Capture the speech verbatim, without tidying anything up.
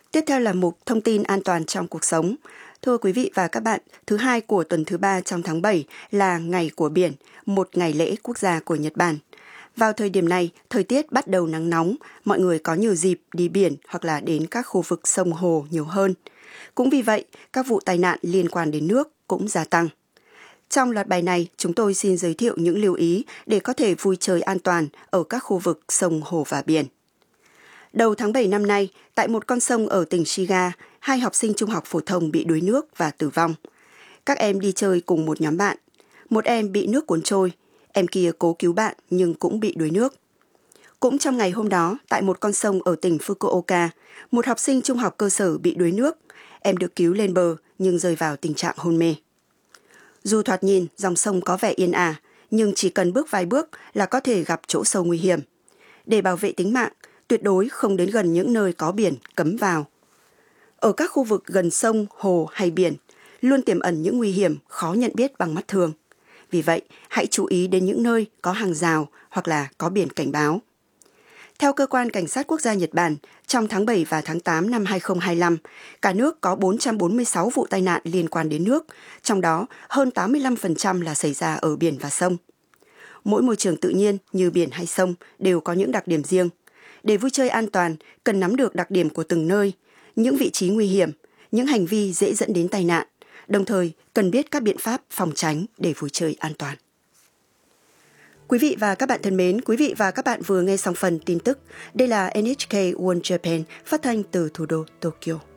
Tiếp theo là mục thông tin an toàn trong cuộc sống. Thưa quý vị và các bạn, thứ hai của tuần thứ ba trong tháng bảy là Ngày của Biển, một ngày lễ quốc gia của Nhật Bản. Vào thời điểm này, thời tiết bắt đầu nắng nóng, mọi người có nhiều dịp đi biển hoặc là đến các khu vực sông hồ nhiều hơn. Cũng vì vậy, các vụ tai nạn liên quan đến nước cũng gia tăng. Trong loạt bài này, chúng tôi xin giới thiệu những lưu ý để có thể vui chơi an toàn ở các khu vực sông, hồ và biển. Đầu tháng bảy năm nay, tại một con sông ở tỉnh Shiga, hai học sinh trung học phổ thông bị đuối nước và tử vong. Các em đi chơi cùng một nhóm bạn. Một em bị nước cuốn trôi, em kia cố cứu bạn nhưng cũng bị đuối nước. Cũng trong ngày hôm đó, tại một con sông ở tỉnh Fukuoka, một học sinh trung học cơ sở bị đuối nước. Em được cứu lên bờ nhưng rơi vào tình trạng hôn mê. Dù thoạt nhìn dòng sông có vẻ yên ả, nhưng chỉ cần bước vài bước là có thể gặp chỗ sâu nguy hiểm. Để bảo vệ tính mạng, tuyệt đối không đến gần những nơi có biển cấm vào. Ở các khu vực gần sông, hồ hay biển, luôn tiềm ẩn những nguy hiểm khó nhận biết bằng mắt thường. Vì vậy, hãy chú ý đến những nơi có hàng rào hoặc là có biển cảnh báo. Theo Cơ quan Cảnh sát Quốc gia Nhật Bản, trong tháng bảy và tháng tám năm hai không hai lăm, cả nước có bốn trăm bốn mươi sáu vụ tai nạn liên quan đến nước, trong đó hơn tám mươi lăm phần trăm là xảy ra ở biển và sông. Mỗi môi trường tự nhiên như biển hay sông đều có những đặc điểm riêng. Để vui chơi an toàn, cần nắm được đặc điểm của từng nơi, những vị trí nguy hiểm, những hành vi dễ dẫn đến tai nạn, đồng thời cần biết các biện pháp phòng tránh để vui chơi an toàn. Quý vị và các bạn thân mến, quý vị và các bạn vừa nghe xong phần tin tức. Đây là en hát ca World Japan phát thanh từ thủ đô Tokyo.